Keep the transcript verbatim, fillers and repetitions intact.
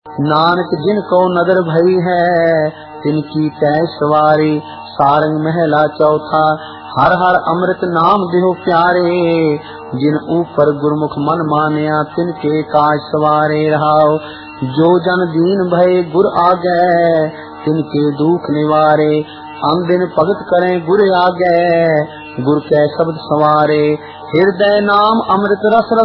नानक जिनको नदर भई है तिनकी तै सवारी। सारंग महला चौथा। हर हर अमृत नाम देहो प्यारे जिन ऊपर गुरमुख मन मानिया तिनके काज सवारे। रहाओ जो जन दीन भये गुर आगे तिनके दुख निवारे। अनदिन भगत करें गुर आगे गुर कै शब्द सवारे। हृदय नाम अमृत रस